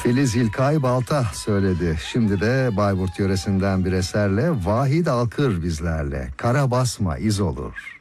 Filiz İlkay Balta söyledi. Şimdi de Bayburt yöresinden bir eserle Vahid Alkır bizlerle. Kara basma iz olur.